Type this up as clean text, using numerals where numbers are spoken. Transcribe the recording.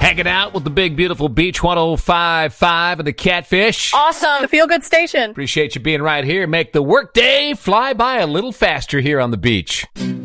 Hanging out with the big, beautiful Beach 105.5 and the Catfish. Awesome. The Feel Good Station. Appreciate you being right here. Make the workday fly by a little faster here on the beach.